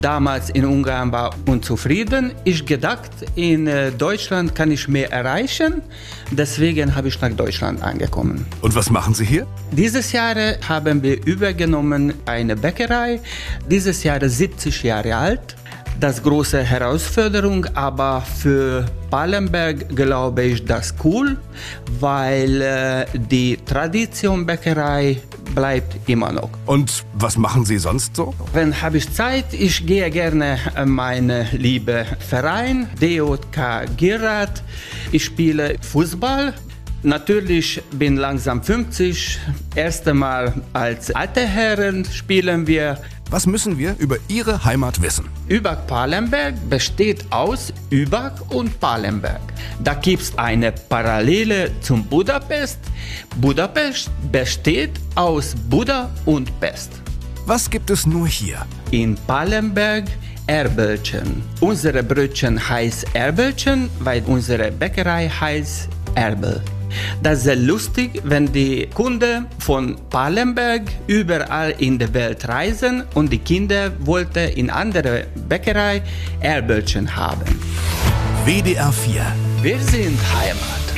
Damals in Ungarn war unzufrieden. Ich gedacht, in Deutschland kann ich mehr erreichen. Deswegen habe ich nach Deutschland angekommen. Und was machen Sie hier? Dieses Jahr haben wir übergenommen eine Bäckerei. Dieses Jahr 70 Jahre alt. Das große Herausforderung, aber für Pallenberg glaube ich das cool, weil die Tradition Bäckerei bleibt immer noch. Und was machen Sie sonst so? Wenn habe ich Zeit, ich gehe gerne an meinen lieben Verein, DJK Girard. Ich spiele Fußball. Natürlich bin langsam 50. Erste Mal als alte Herren spielen wir. Was müssen wir über Ihre Heimat wissen? Übach-Palenberg besteht aus Übach und Palenberg. Da gibt es eine Parallele zum Budapest. Budapest besteht aus Buda und Pest. Was gibt es nur hier? In Palenberg Erbelchen. Unsere Brötchen heißt Erbelchen, weil unsere Bäckerei heißt Erbel. Das ist sehr lustig, wenn die Kunden von Palenberg überall in der Welt reisen und die Kinder wollten in andere Bäckerei Erbelchen haben. WDR 4. Wir sind Heimat.